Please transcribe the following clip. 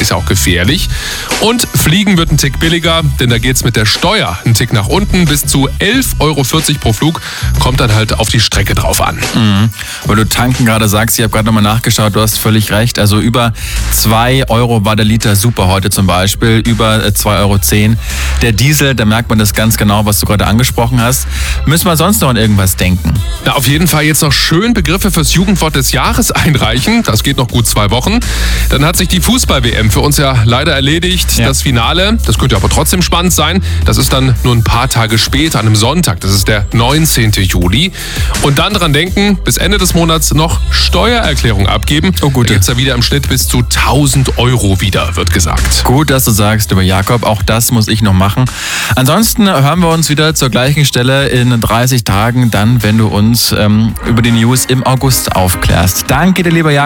ist ja auch gefährlich. Und Fliegen wird ein Tick billiger, denn da geht's mit der Steuer ein Tick nach unten. Bis zu 11,40 € pro Flug, kommt dann halt auf die Strecke drauf an. Weil du tanken gerade sagst, ich habe gerade nochmal nachgeschaut, du hast völlig recht. Also über 2 € war der Liter Super heute zum Beispiel, über 2,10 €. Der Diesel, da merkt man das ganz genau, was du gerade angesprochen hast. Müssen wir sonst noch an irgendwas denken? Na, auf jeden Fall jetzt noch schön Begriffe fürs Jugendwort des Jahres einreichen. Das geht noch gut 2 Wochen. Dann hat sich die Fußball-WM für uns ja leider erledigt. Ja. Das Finale, das könnte aber trotzdem spannend sein. Das ist dann nur ein paar Tage später, an einem Sonntag. Das ist der 19. Juli. Und dann dran denken, bis Ende des Monats noch Steuererklärung abgeben. Oh gut. Da gibt's ja wieder im Schnitt bis zu 1.000 € wieder, wird gesagt. Gut, dass du sagst, lieber Jakob, auch das muss ich noch machen. Ansonsten hören wir uns wieder zur gleichen Stelle in 30 Tagen, dann, wenn du uns über die News im August aufklärst. Danke dir, lieber Jakob.